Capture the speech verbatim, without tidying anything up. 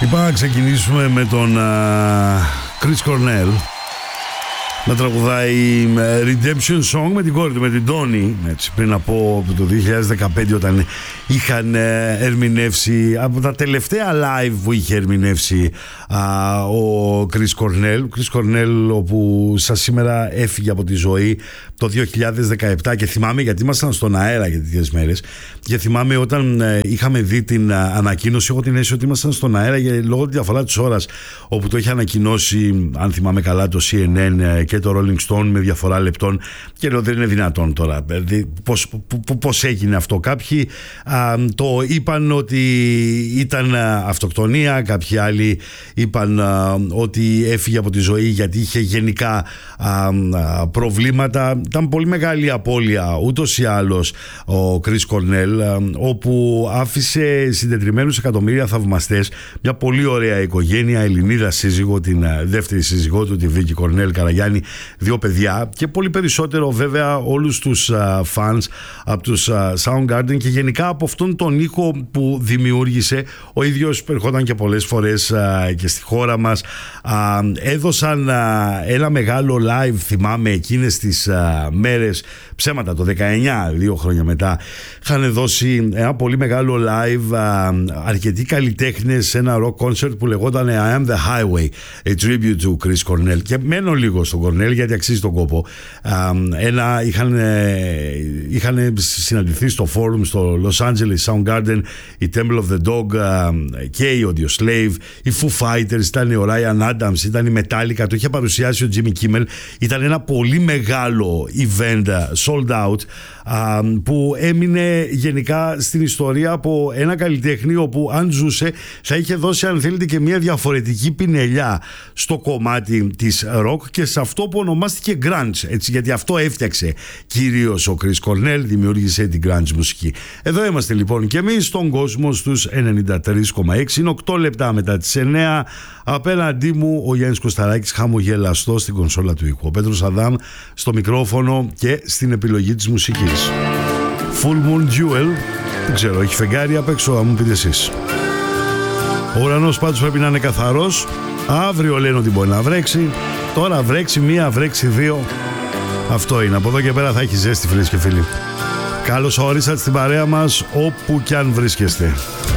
Είπα να ξεκινήσουμε με τον uh, Chris Cornell να τραγουδάει Redemption Song με την κόρη του, με την Τόνι, έτσι, πριν από το δύο χιλιάδες δεκαπέντε, όταν είχαν ερμηνεύσει από τα τελευταία live που είχε ερμηνεύσει α, ο Chris Cornell. Ο Chris Cornell, όπου σας σήμερα έφυγε από τη ζωή το δύο χιλιάδες δεκαεπτά, και θυμάμαι, γιατί ήμασταν στον αέρα για τέτοιες μέρες, και θυμάμαι όταν ε, είχαμε δει την α, ανακοίνωση, έχω την αίσθηση ότι ήμασταν στον αέρα για, λόγω τη διαφορά της ώρας, όπου το είχε ανακοινώσει, αν θυμάμαι καλά, το σι εν εν ε, και το Rolling Stone με διαφορά λεπτών, και λέω δεν είναι δυνατόν τώρα, πώς, πώς έγινε αυτό. Κάποιοι α, το είπαν ότι ήταν αυτοκτονία, κάποιοι άλλοι είπαν α, ότι έφυγε από τη ζωή γιατί είχε γενικά α, α, προβλήματα. Ήταν πολύ μεγάλη απώλεια ούτως ή άλλως ο Chris Cornell, α, όπου άφησε συντετριμμένους εκατομμύρια θαυμαστές, μια πολύ ωραία οικογένεια, Ελληνίδα σύζυγο, την α, δεύτερη σύζυγό του, τη Βίκη Κορνέλ Καραγιάννη, δύο παιδιά, και πολύ περισσότερο βέβαια όλους τους uh, fans από τους uh, Soundgarden, και γενικά από αυτόν τον ήχο που δημιούργησε. Ο ίδιος ερχόταν και πολλές φορές uh, και στη χώρα μας, uh, έδωσαν uh, ένα μεγάλο live, θυμάμαι εκείνες τις uh, μέρες, ψέματα, το δεκαεννιά, δύο χρόνια μετά, είχαν δώσει ένα πολύ μεγάλο live, uh, αρκετοί καλλιτέχνες, σε ένα rock concert που λεγόταν I Am The Highway, a tribute to Chris Cornell, και μένω λίγο στον Cornell γιατί αξίζει τον κόπο. Ένα, είχαν, είχαν συναντηθεί στο forum στο Los Angeles Soundgarden η Temple of the Dog και η Audioslave, οι Foo Fighters, ήταν ο Ryan Adams, ήταν η Metallica, το είχε παρουσιάσει ο Jimmy Kimmel. Ήταν ένα πολύ μεγάλο event, sold out, που έμεινε γενικά στην ιστορία από ένα καλλιτέχνη όπου αν ζούσε θα είχε δώσει, αν θέλετε, και μια διαφορετική πινελιά στο κομμάτι της rock και σε αυτό που ονομάστηκε grunge, έτσι, γιατί αυτό έφτιαξε κυρίως ο Chris Cornell, δημιούργησε την grunge μουσική. Εδώ είμαστε λοιπόν και εμείς στον κόσμο στους ενενήντα τρία κόμμα έξι. Είναι οκτώ λεπτά μετά τις εννιά. Απέναντί μου ο Γιάννης Κωσταράκης, χαμογελαστό στην κονσόλα του ήχου, ο Πέτρος Αδάμ στο μικρόφωνο και στην επιλογή της μουσικής. Full Moon Jewel, δεν ξέρω, έχει φεγγάρι απ' έξω, θα μου πείτε εσείς. Ο ουρανός πάντως πρέπει να είναι καθαρός. Αύριο λένε ότι μπορεί να βρέξει. Τώρα βρέξει μία, βρέξει δύο. Αυτό είναι. Από εδώ και πέρα θα έχει ζέστη, φίλες και φίλοι. Καλώς ορίσατε στην παρέα μας, όπου κι αν βρίσκεστε.